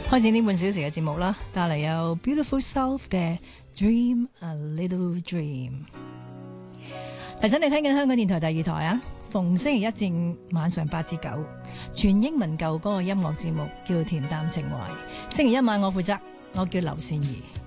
開始呢半小時嘅節目啦，帶嚟有 Beautiful South 嘅 Dream a Little Dream。提醒你聽緊香港電台第2台啊，逢星期一至5晚上8至9，全英文舊歌嘅音樂節目叫《恬淡情懷》。星期一晚我負責，我叫劉善儀。